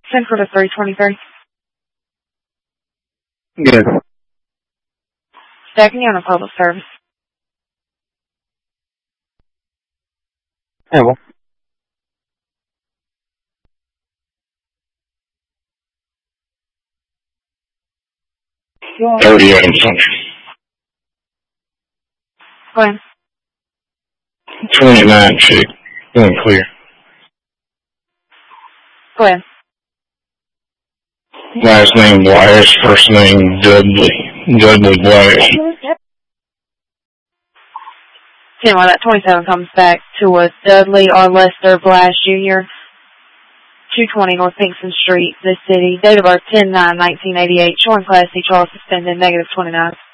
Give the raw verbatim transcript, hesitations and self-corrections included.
Central to three twenty-three. Good. Stacking you on a public service. Yeah, well. thirty Adams Central. Go ahead. twenty-nine chick. Going clear. Go ahead. Last name Blash, first name Dudley. Dudley Blash. Again, while that twenty-seven comes back to us, Dudley R. Lester Blash Junior two twenty North Pinkston Street, this city. Date of birth ten nine nineteen eighty-eight. Showing Class C Charles suspended, negative twenty-nine.